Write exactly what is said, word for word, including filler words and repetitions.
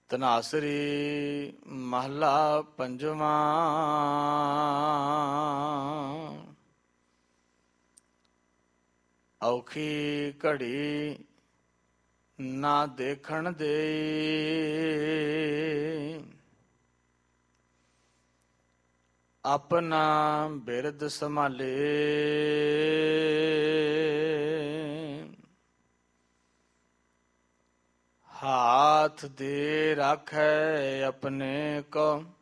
ਧਨਾਸਰੀ ਮਹਲਾ ਪੰਜਵਾਂ। ਔਖੀ ਘੜੀ ਨਾ ਦੇਖਣ ਦੇ, ਆਪਣਾ ਬਿਰਦ ਸੰਭਾਲੇ। ਹਾਥ ਦੇ ਰਾਖੈ ਆਪਣੇ ਕੋ,